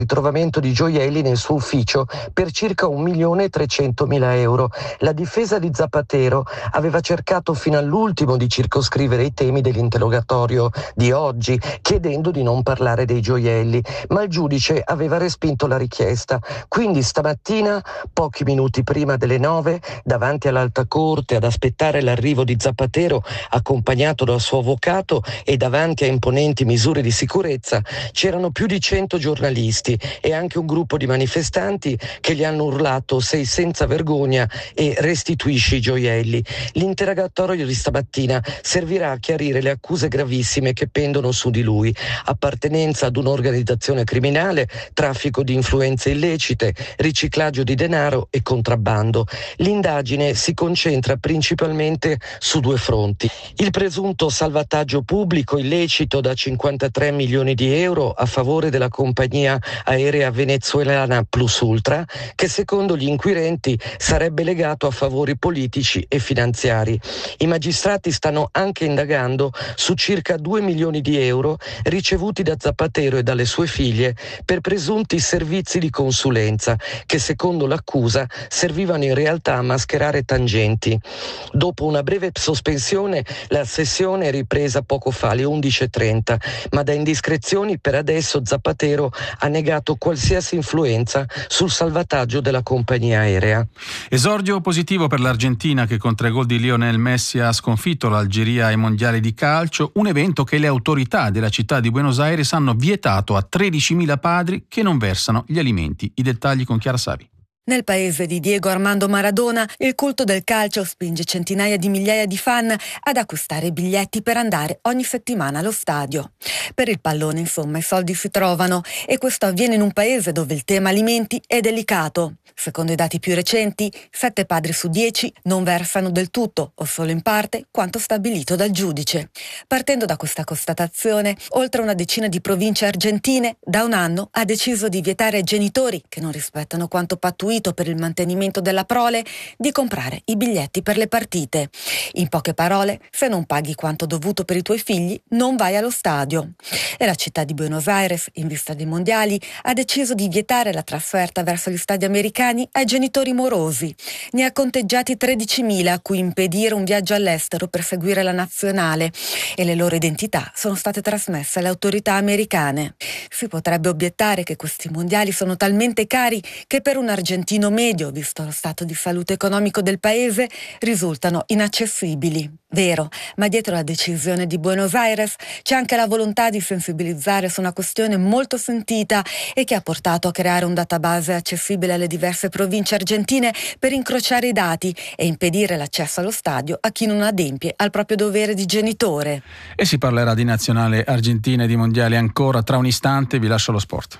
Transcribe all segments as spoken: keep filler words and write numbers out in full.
ritrovamento di gioielli nel suo ufficio per circa un milione e trecentomila euro. La difesa di Zapatero aveva cercato fino all'ultimo di circoscrivere i temi dell'interrogatorio di oggi, chiedendo di non parlare dei gioielli, ma il giudice aveva respinto la richiesta. Quindi stamattina, pochi minuti prima delle nove, davanti all'Alta Corte ad aspettare l'arrivo di Zapatero, accompagnato dal suo avvocato, e davanti a imponenti misure di sicurezza, c'erano più di cento giornalisti e anche un gruppo di manifestanti che gli hanno urlato "sei senza vergogna" e "restituisci i gioielli". L'interrogatorio di stamattina servirà a chiarire le accuse gravissime che pendono su di lui: appartenenza ad un'organizzazione criminale, traffico di influenze illecite, riciclaggio di denaro e contrabbando. L'indagine si concentra principalmente su due fronti: il presunto salvataggio pubblico illecito da cinquantatré milioni di euro a favore della compagnia aerea venezuelana Plus Ultra, che secondo gli inquirenti sarebbe legato a favori politici e finanziari. I magistrati stanno anche indagando su circa due milioni di euro ricevuti da Zapatero e dalle sue figlie per presunti servizi di consulenza che, secondo l'accusa, servivano in realtà a mascherare tangenti. Dopo una breve sospensione, la sessione è ripresa poco fa alle undici e trenta, ma da indiscrezioni per adesso Zapatero ha negato qualsiasi influenza sul salvataggio della compagnia aerea. Esordio positivo per l'Argentina, che con tre gol di Lionel Messi ha sconfitto l'Algeria ai mondiali di calcio, un evento che le autorità della città di Buenos Aires hanno vietato a tredicimila padri che non versano gli alimenti. I dettagli con Chiara Savi. Nel paese di Diego Armando Maradona, il culto del calcio spinge centinaia di migliaia di fan ad acquistare biglietti per andare ogni settimana allo stadio. Per il pallone, insomma, i soldi si trovano, e questo avviene in un paese dove il tema alimenti è delicato. Secondo i dati più recenti, sette padri su dieci non versano del tutto o solo in parte quanto stabilito dal giudice. Partendo da questa constatazione, oltre una decina di province argentine da un anno ha deciso di vietare ai genitori che non rispettano quanto pattuito per il mantenimento della prole di comprare i biglietti per le partite. In poche parole, se non paghi quanto dovuto per i tuoi figli, non vai allo stadio. E la città di Buenos Aires, in vista dei mondiali, ha deciso di vietare la trasferta verso gli stadi americani ai genitori morosi. Ne ha conteggiati tredicimila a cui impedire un viaggio all'estero per seguire la nazionale, e le loro identità sono state trasmesse alle autorità americane. Si potrebbe obiettare che questi mondiali sono talmente cari che per un argentino medio, visto lo stato di salute economico del paese, risultano inaccessibili. Vero, ma dietro la decisione di Buenos Aires c'è anche la volontà di sensibilizzare su una questione molto sentita e che ha portato a creare un database accessibile alle diverse province argentine per incrociare i dati e impedire l'accesso allo stadio a chi non adempie al proprio dovere di genitore. E si parlerà di nazionale argentina e di mondiali ancora tra un istante. Vi lascio lo sport.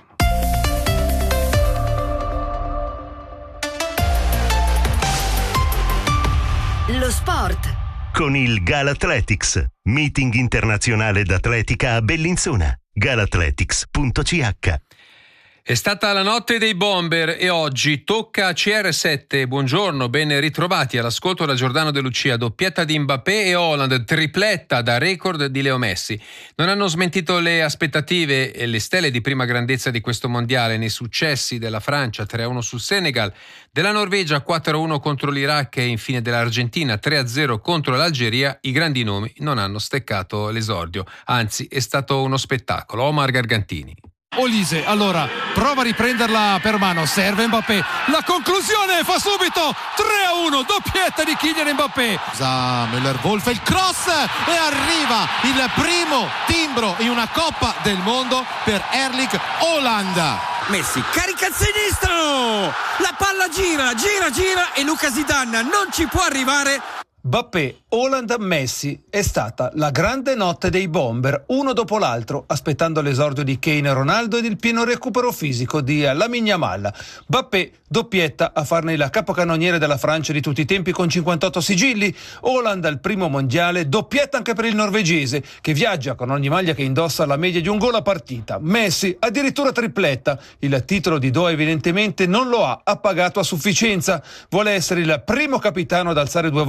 Lo sport con il Galathletics, meeting internazionale d'atletica a Bellinzona. galathletics punto c h. È stata la notte dei bomber e oggi tocca a C R sette. Buongiorno, ben ritrovati all'ascolto da Giordano De Lucia. Doppietta di Mbappé e Haaland, tripletta da record di Leo Messi. Non hanno smentito le aspettative e le stelle di prima grandezza di questo mondiale nei successi della Francia tre a uno sul Senegal, della Norvegia quattro a uno contro l'Iraq e infine dell'Argentina tre a zero contro l'Algeria. I grandi nomi non hanno steccato l'esordio, anzi è stato uno spettacolo. Omar Gargantini. Olise, allora prova a riprenderla per mano, serve Mbappé, la conclusione, fa subito tre a uno, doppietta di Kylian Mbappé. Usa Müller-Wolf, il cross e arriva il primo timbro in una Coppa del Mondo per Erling Haaland. Messi carica il sinistro, la palla gira, gira, gira e Luca Zidane non ci può arrivare. Mbappé, Haaland, Messi, è stata la grande notte dei bomber, uno dopo l'altro, aspettando l'esordio di Kane e Ronaldo ed il pieno recupero fisico di Lamine Yamal. Mbappé, doppietta a farne il capocannoniere della Francia di tutti i tempi con cinquantotto sigilli. Haaland al primo mondiale, doppietta anche per il norvegese, che viaggia con ogni maglia che indossa alla media di un gol a partita. Messi, addirittura tripletta. Il titolo di Doha evidentemente non lo ha appagato a sufficienza. Vuole essere il primo capitano ad alzare due volte la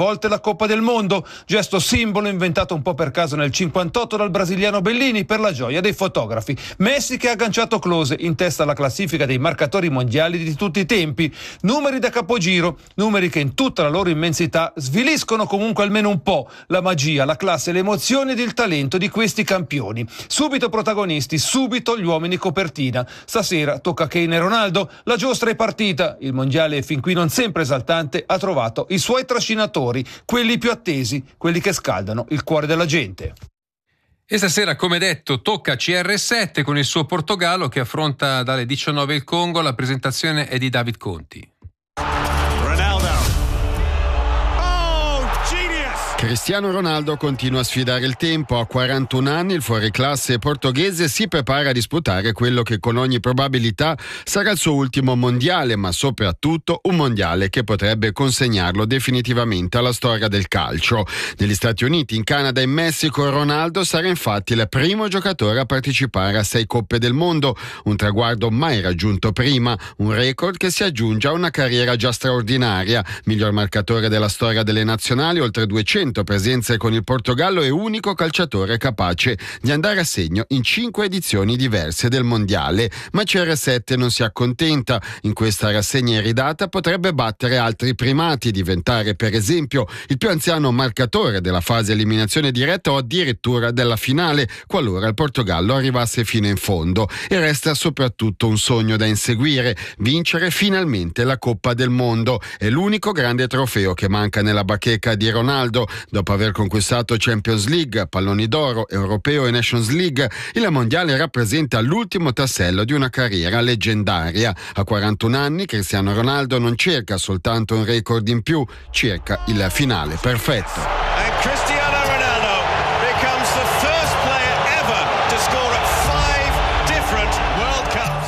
Coppa del Mondo, gesto simbolo inventato un po' per caso nel cinquantotto dal brasiliano Bellini per la gioia dei fotografi. Messi che ha agganciato Klose in testa alla classifica dei marcatori mondiali di tutti i tempi, numeri da capogiro, numeri che in tutta la loro immensità sviliscono comunque almeno un po' la magia, la classe, le emozioni ed il talento di questi campioni. Subito protagonisti, subito gli uomini copertina. Stasera tocca a Kane e Ronaldo, la giostra è partita, il mondiale fin qui non sempre esaltante ha trovato i suoi trascinatori, quelli più attesi, quelli che scaldano il cuore della gente. E stasera, come detto, tocca a C R sette con il suo Portogallo che affronta dalle diciannove il Congo. La presentazione è di David Conti. Cristiano Ronaldo continua a sfidare il tempo. A quarantuno anni il fuoriclasse portoghese si prepara a disputare quello che con ogni probabilità sarà il suo ultimo mondiale, ma soprattutto un mondiale che potrebbe consegnarlo definitivamente alla storia del calcio. Negli Stati Uniti, in Canada e in Messico Ronaldo sarà infatti il primo giocatore a partecipare a sei Coppe del Mondo, un traguardo mai raggiunto prima, un record che si aggiunge a una carriera già straordinaria. Miglior marcatore della storia delle nazionali, oltre duecento presenze con il Portogallo, e unico calciatore capace di andare a segno in cinque edizioni diverse del mondiale. Ma C R sette non si accontenta. In questa rassegna iridata potrebbe battere altri primati e diventare per esempio il più anziano marcatore della fase eliminazione diretta o addirittura della finale, qualora il Portogallo arrivasse fino in fondo. E resta soprattutto un sogno da inseguire: vincere finalmente la Coppa del Mondo. È l'unico grande trofeo che manca nella bacheca di Ronaldo. Dopo aver conquistato Champions League, palloni d'oro, europeo e Nations League, il mondiale rappresenta l'ultimo tassello di una carriera leggendaria. A quarantuno anni Cristiano Ronaldo non cerca soltanto un record in più, cerca il finale perfetto. And Cristiano Ronaldo becomes the first player ever to score at five different World Cups.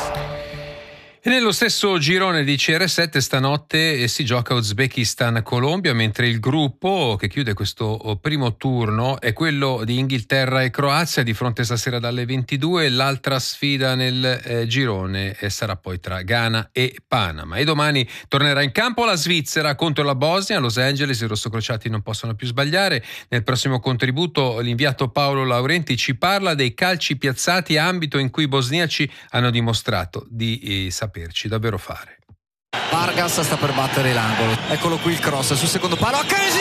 E nello stesso girone di C R sette stanotte si gioca Uzbekistan-Colombia, mentre il gruppo che chiude questo primo turno è quello di Inghilterra e Croazia, di fronte stasera dalle ventidue. L'altra sfida nel eh, girone sarà poi tra Ghana e Panama. E domani tornerà in campo la Svizzera contro la Bosnia a Los Angeles. I rossocrociati non possono più sbagliare. Nel prossimo contributo l'inviato Paolo Laurenti ci parla dei calci piazzati, ambito in cui i bosniaci hanno dimostrato di eh, sapere davvero fare. Vargas sta per battere l'angolo, eccolo qui il cross sul secondo palo, Akanji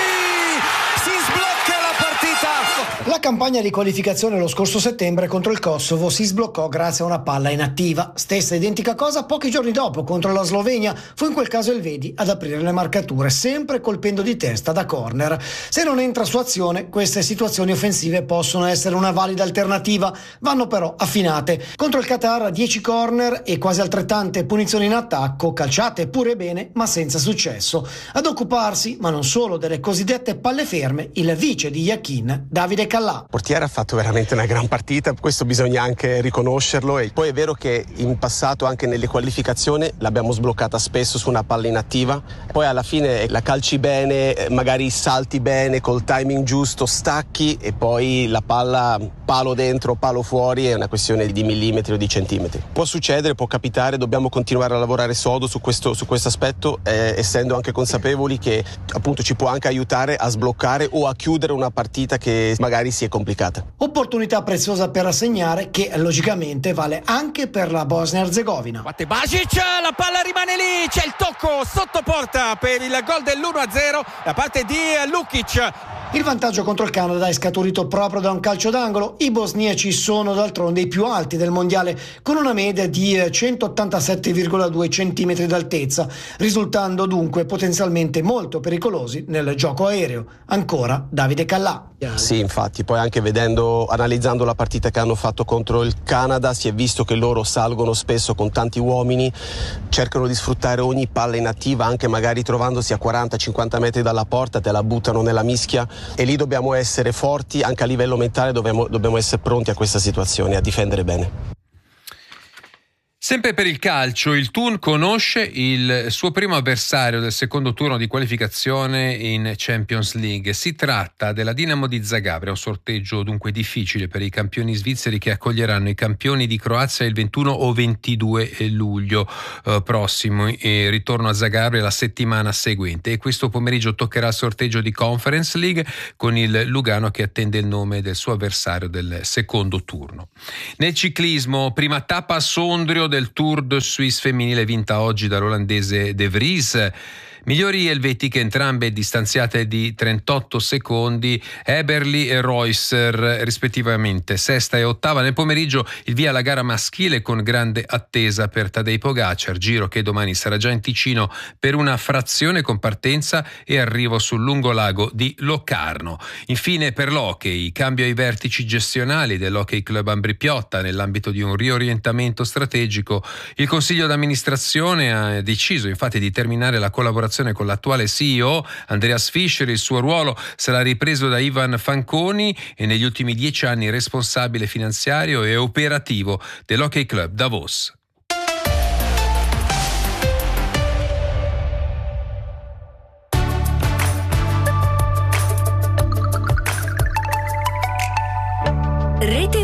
si sblocca la partita. La campagna di qualificazione lo scorso settembre contro il Kosovo si sbloccò grazie a una palla inattiva. Stessa identica cosa pochi giorni dopo contro la Slovenia. Fu in quel caso il Vedi ad aprire le marcature, sempre colpendo di testa da corner. Se non entra su azione, queste situazioni offensive possono essere una valida alternativa, vanno però affinate. Contro il Qatar dieci corner e quasi altrettante punizioni in attacco, calciate pure bene ma senza successo. Ad occuparsi, ma non solo, delle cosiddette palle ferme, il vice di Yakin, Davide Callà. Il portiere ha fatto veramente una gran partita, questo bisogna anche riconoscerlo, e poi è vero che in passato anche nelle qualificazioni l'abbiamo sbloccata spesso su una palla inattiva, poi alla fine la calci bene, magari salti bene col timing giusto, stacchi e poi la palla palo dentro, palo fuori, è una questione di millimetri o di centimetri. Può succedere, può capitare, dobbiamo continuare a lavorare sodo su questo, su questo aspetto, eh, essendo anche consapevoli che appunto ci può anche aiutare a sbloccare o a chiudere una partita che magari si è complicata. Opportunità preziosa per assegnare, che logicamente vale anche per la Bosnia-Herzegovina. Batte Basic, la palla rimane lì, c'è il tocco sotto porta per il gol dell'uno a zero da parte di Lukic. Il vantaggio contro il Canada è scaturito proprio da un calcio d'angolo. I bosniaci sono d'altronde i più alti del mondiale, con una media di centottantasette virgola due centimetri d'altezza, risultando dunque potenzialmente molto pericolosi nel gioco aereo. Ancora Davide Callà. Sì, infatti, poi anche vedendo, analizzando la partita che hanno fatto contro il Canada, si è visto che loro salgono spesso con tanti uomini, cercano di sfruttare ogni palla inattiva, anche magari trovandosi a quaranta cinquanta metri dalla porta, te la buttano nella mischia, e lì dobbiamo essere forti, anche a livello mentale dobbiamo, dobbiamo essere pronti a questa situazione, a difendere bene. Sempre per il calcio, il Thun conosce il suo primo avversario del secondo turno di qualificazione in Champions League. Si tratta della Dinamo di Zagabria, un sorteggio dunque difficile per i campioni svizzeri che accoglieranno i campioni di Croazia il ventuno o ventidue luglio eh, prossimo e ritorno a Zagabria la settimana seguente. E questo pomeriggio toccherà il sorteggio di Conference League con il Lugano che attende il nome del suo avversario del secondo turno. Nel ciclismo, prima tappa a Sondrio del Tour de Suisse femminile vinta oggi dall'olandese De Vries. Migliori elvetiche entrambe distanziate di trentotto secondi, Eberli e Reusser rispettivamente sesta e ottava. Nel pomeriggio il via alla gara maschile con grande attesa per Tadej Pogacar, giro che domani sarà già in Ticino per una frazione con partenza e arrivo sul lungolago di Locarno. Infine per l'hockey, cambio ai vertici gestionali dell'Hockey Club Ambri Piotta nell'ambito di un riorientamento strategico. Il consiglio d'amministrazione ha deciso infatti di terminare la collaborazione con l'attuale C E O Andreas Fischer. Il suo ruolo sarà ripreso da Ivan Fanconi e negli ultimi dieci anni responsabile finanziario e operativo dell'Hockey Club Davos. Rete